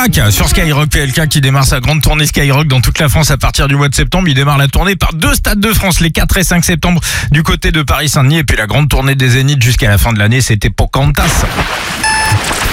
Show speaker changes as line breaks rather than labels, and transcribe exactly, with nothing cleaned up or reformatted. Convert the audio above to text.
P L K sur Skyrock. P L K qui démarre sa grande tournée Skyrock dans toute la France à partir du mois de septembre. Il démarre la tournée par deux stades de France, les quatre et cinq septembre du côté de Paris-Saint-Denis. Et puis la grande tournée des Zéniths jusqu'à la fin de l'année, c'était Pocahontas.